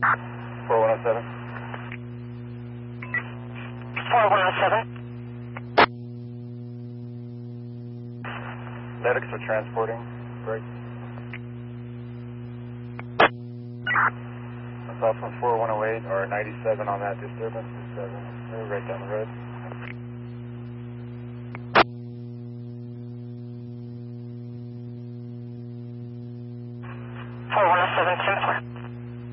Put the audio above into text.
4107. 4107. Medics are transporting. Break. Assault from 4108 or 97 on that disturbance. They're right down the road. 4107, 10-4.